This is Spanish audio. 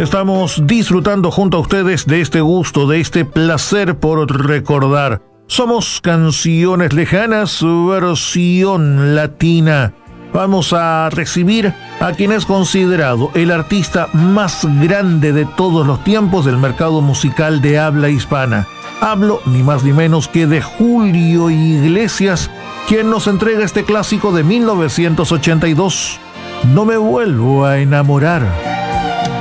Estamos disfrutando junto a ustedes de este gusto, de este placer por recordar. Somos Canciones Lejanas, versión latina. Vamos a recibir a quien es considerado el artista más grande de todos los tiempos del mercado musical de habla hispana. Hablo ni más ni menos que de Julio Iglesias, quien nos entrega este clásico de 1982, No me vuelvo a enamorar.